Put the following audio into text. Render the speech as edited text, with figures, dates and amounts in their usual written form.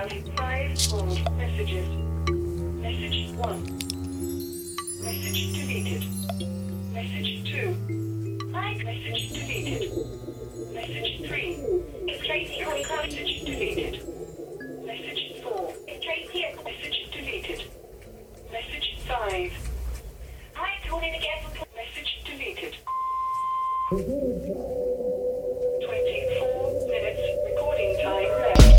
have 5 old messages. Message 1. Message deleted. Message 2. Like message deleted. Message 3. It's Tracy calling. Message deleted. Message 4. It's Tracy. Message deleted. Message 5. Hi, calling again. Message deleted.